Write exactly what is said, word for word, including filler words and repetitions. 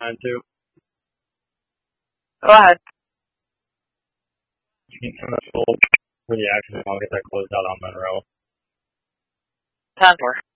Time to. Go ahead. You can kind of hold for the action. I'll get that closed out on Monroe. ten four.